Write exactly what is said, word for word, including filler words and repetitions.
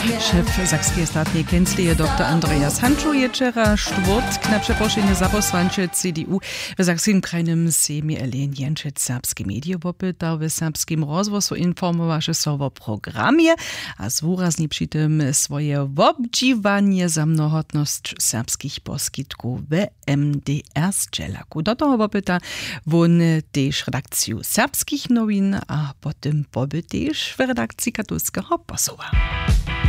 Szef Sakskiej Statnej Kanzleje dr Andreas Hančo je wczera czwartek na przeproszenie za posłancze C D U w Sakskim krajnym Sejmie Elen Jenčec serbskie medie popytał w serbskim rozwoju informowaše so o programie, a zwurazni przy tym swoje obdziwanie za mnohotność serbskich poskitków w M D R Sčelaku. Do toho popyta won też redakcję serbskich nowin, a potem pobyt też w redakcji katolskiego posła.